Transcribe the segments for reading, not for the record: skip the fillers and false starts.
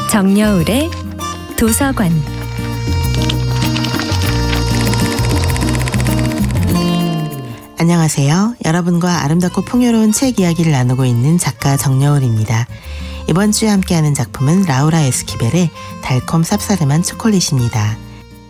정여울의 도서관. 안녕하세요. 여러분과 아름답고 풍요로운 책 이야기를 나누고 있는 작가 정여울입니다. 이번 주에 함께하는 작품은 라우라 에스키벨의 달콤 쌉싸름한 초콜릿입니다.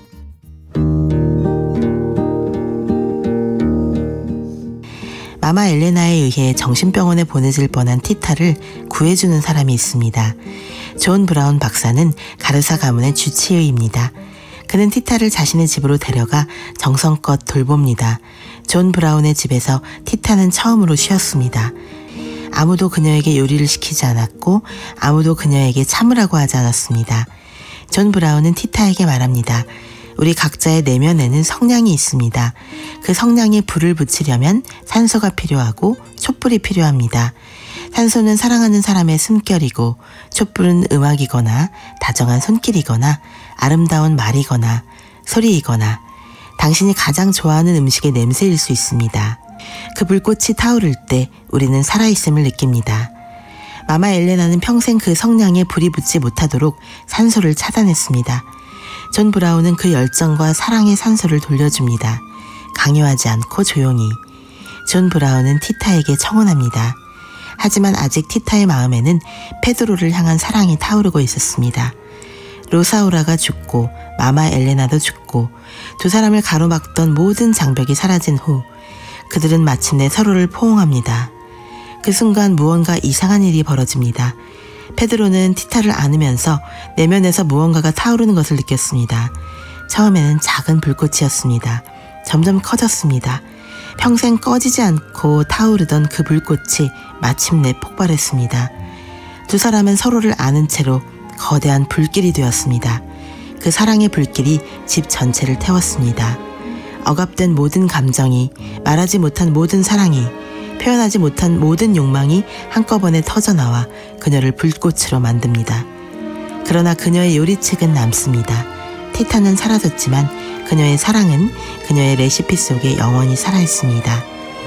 마마 엘레나에 의해 정신병원에 보내질 뻔한 티타를 구해주는 사람이 있습니다. 존 브라운 박사는 가르사 가문의 주치의입니다. 그는 티타를 자신의 집으로 데려가 정성껏 돌봅니다. 존 브라운의 집에서 티타는 처음으로 쉬었습니다. 아무도 그녀에게 요리를 시키지 않았고 아무도 그녀에게 참으라고 하지 않았습니다. 존 브라운은 티타에게 말합니다. 우리 각자의 내면에는 성냥이 있습니다. 그 성냥에 불을 붙이려면 산소가 필요하고 촛불이 필요합니다. 산소는 사랑하는 사람의 숨결이고 촛불은 음악이거나 다정한 손길이거나 아름다운 말이거나 소리이거나 당신이 가장 좋아하는 음식의 냄새일 수 있습니다. 그 불꽃이 타오를 때 우리는 살아있음을 느낍니다. 마마 엘레나는 평생 그 성냥에 불이 붙지 못하도록 산소를 차단했습니다. 존 브라운은 그 열정과 사랑의 산소를 돌려줍니다. 강요하지 않고 조용히. 존 브라운은 티타에게 청혼합니다. 하지만 아직 티타의 마음에는 페드로를 향한 사랑이 타오르고 있었습니다. 로사우라가 죽고 마마 엘레나도 죽고 두 사람을 가로막던 모든 장벽이 사라진 후 그들은 마침내 서로를 포옹합니다. 그 순간 무언가 이상한 일이 벌어집니다. 페드로는 티타를 안으면서 내면에서 무언가가 타오르는 것을 느꼈습니다. 처음에는 작은 불꽃이었습니다. 점점 커졌습니다. 평생 꺼지지 않고 타오르던 그 불꽃이 마침내 폭발했습니다. 두 사람은 서로를 아는 채로 거대한 불길이 되었습니다. 그 사랑의 불길이 집 전체를 태웠습니다. 억압된 모든 감정이, 말하지 못한 모든 사랑이, 표현하지 못한 모든 욕망이 한꺼번에 터져나와 그녀를 불꽃으로 만듭니다. 그러나 그녀의 요리책은 남습니다. 티타는 사라졌지만 그녀의 사랑은 그녀의 레시피 속에 영원히 살아있습니다.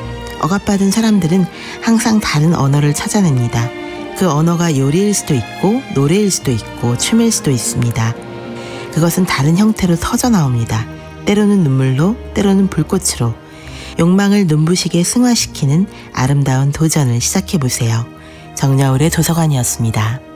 억압받은 사람들은 항상 다른 언어를 찾아냅니다. 그 언어가 요리일 수도 있고 노래일 수도 있고 춤일 수도 있습니다. 그것은 다른 형태로 터져나옵니다. 때로는 눈물로, 때로는 불꽃으로. 욕망을 눈부시게 승화시키는 아름다운 도전을 시작해보세요. 정여울의 도서관이었습니다.